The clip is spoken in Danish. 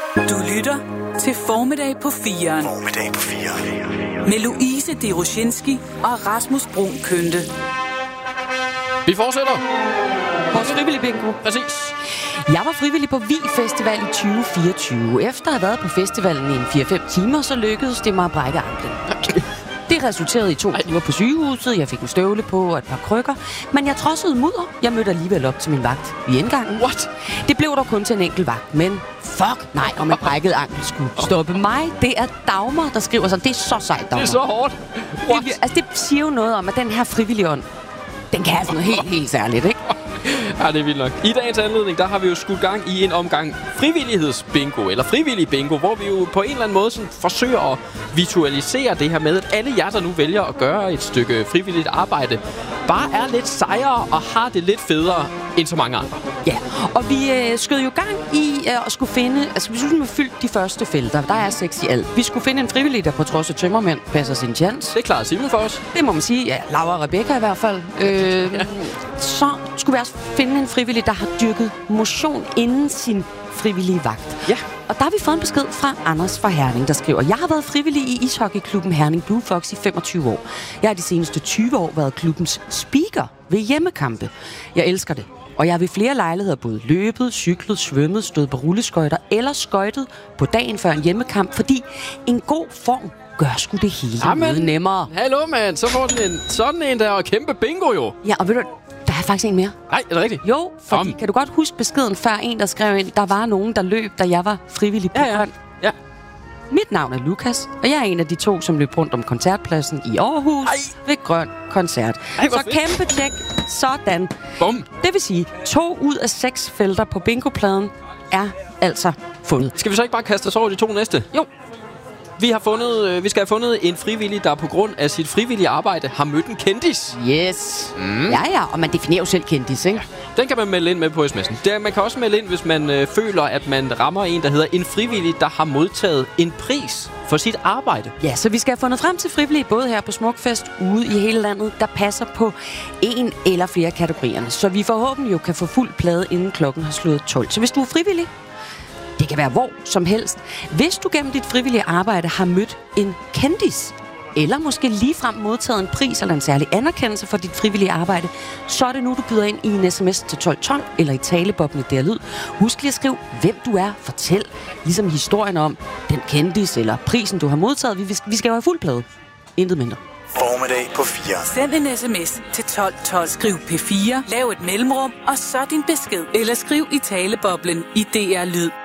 Du lytter til Formiddag på 4'eren. Formiddag på 4'eren. Med Louise Deroshinski og Rasmus Brun Kønte. Vi fortsætter. Vores frivillige bingo. Præcis. Jeg var frivillig på Vi Festival i 2024. Efter at have været på festivalen i en 4-5 timer, så lykkedes det mig at brække anklen. Det resulterede i 2 uger på sygehuset. Jeg fik en støvle på og et par krykker. Men jeg trodsede mudder. Jeg mødte alligevel op til min vagt i indgangen. What? Det blev dog kun til en enkelt vagt. Men fuck nej, om en brækket ankel skulle stoppe mig. Det er Dagmar, der skriver sådan. Det er så sejt, Dagmar. Det er så hårdt. What? Det siger jo noget om, at den her frivillige ånd, den kan altså noget helt særligt, ikke? Ja, det er vildt nok. I dagens anledning, der har vi jo skudt gang i en omgang frivillighedsbingo, eller frivillig bingo, hvor vi jo på en eller anden måde sådan forsøger at visualisere det her med, at alle jer, der nu vælger at gøre et stykke frivilligt arbejde, bare er lidt sejere og har det lidt federe end så mange andre. Ja, og vi skød jo gang i at skulle finde, altså vi skulle have fyldt de første felter. Der er 6 i alt. Vi skulle finde en frivillig, der på trods af tømmermænd passer sin chance. Det klarede Simon for os. Det må man sige. Ja, Laura og Rebecca i hvert fald. Så skulle vi også finde en frivillig, der har dyrket motion inden sin frivillige vagt. Ja. Og der har vi fået en besked fra Anders fra Herning, der skriver: Jeg har været frivillig i ishockeyklubben Herning Blue Fox i 25 år. Jeg har de seneste 20 år været klubbens speaker ved hjemmekampe. Jeg elsker det. Og jeg har ved flere lejligheder både løbet, cyklet, svømmet, stået på rulleskøjter eller skøjtet på dagen før en hjemmekamp, fordi en god form gør sgu det hele noget nemmere. Hallo, mand. Så får den sådan en der og kæmpe bingo jo. Ja, og ved du, der er faktisk en mere. Nej, er det rigtigt? Jo, fordi kan du godt huske beskeden før en, der skrev ind, der var nogen, der løb, da jeg var frivillig på grøn. Ja. Mit navn er Lukas, og jeg er en af de 2, som løb rundt om koncertpladsen i Aarhus ved Grøn Koncert. Så kæmpe tjek. Sådan. Bum. Det vil sige, 2 ud af 6 felter på bingopladen er altså fundet. Skal vi så ikke bare kaste os over de 2 næste? Jo. Vi skal have fundet en frivillig, der på grund af sit frivillige arbejde har mødt en kendis. Yes. Ja, og man definerer jo selv kendis, ikke? Den kan man melde ind med på sms'en. Man kan også melde ind, hvis man føler, at man rammer en, der hedder en frivillig, der har modtaget en pris for sit arbejde. Ja, så vi skal have fundet frem til frivillige, både her på Smukfest, ude i hele landet, der passer på en eller flere kategorierne. Så vi forhåbentlig jo kan få fuld plade, inden klokken har slået 12. Så hvis du er frivillig, det kan være hvor som helst. Hvis du gennem dit frivillige arbejde har mødt en kendis, eller måske ligefrem modtaget en pris eller en særlig anerkendelse for dit frivillige arbejde, så er det nu, du byder ind i en sms til 1212 eller i taleboblen der lyd. Husk lige at skrive, hvem du er. Fortæl ligesom historien om den kendis eller prisen, du har modtaget. Vi skal jo have fuld plade. Intet mindre. Formiddag på 4'eren. Send en sms til 1212. Skriv P4, lav et mellemrum, og så din besked. Eller skriv i taleboblen i DR Lyd.